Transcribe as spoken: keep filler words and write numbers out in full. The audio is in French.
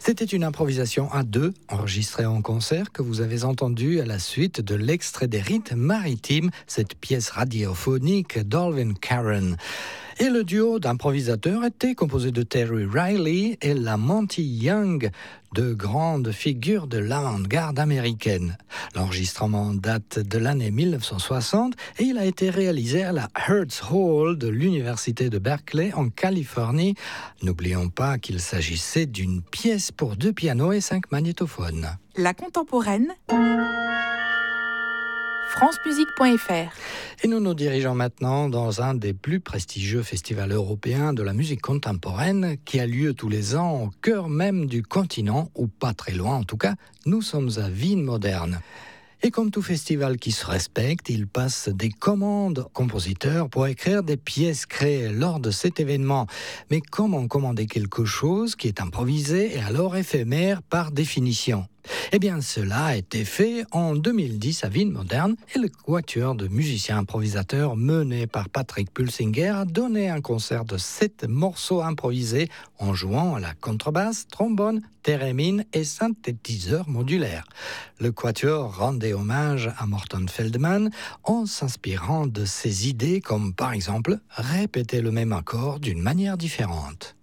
C'était une improvisation à deux, enregistrée en concert, que vous avez entendue à la suite de l'extrait des Rites maritimes, cette pièce radiophonique d'Alvin Karen. Et le duo d'improvisateurs était composé de Terry Riley et la Monty Young, deux grandes figures de l'avant-garde américaine. L'enregistrement date de l'année dix-neuf cent soixante et il a été réalisé à la Hertz Hall de l'Université de Berkeley en Californie. N'oublions pas qu'il s'agissait d'une pièce pour deux pianos et cinq magnétophones. La contemporaine, france musique point f r. Et nous nous dirigeons maintenant dans un des plus prestigieux festivals européens de la musique contemporaine qui a lieu tous les ans au cœur même du continent, ou pas très loin en tout cas. Nous sommes à Wien moderne. Et comme tout festival qui se respecte, il passe des commandes aux compositeurs pour écrire des pièces créées lors de cet événement. Mais comment commander quelque chose qui est improvisé et alors éphémère par définition ? Eh bien, cela a été fait en deux mille dix à Wien moderne et le quatuor de musiciens improvisateurs mené par Patrick Pulsinger a donné un concert de sept morceaux improvisés en jouant à la contrebasse, trombone, thérémine et synthétiseur modulaire. Le quatuor rendait hommage à Morton Feldman en s'inspirant de ses idées comme par exemple répéter le même accord d'une manière différente.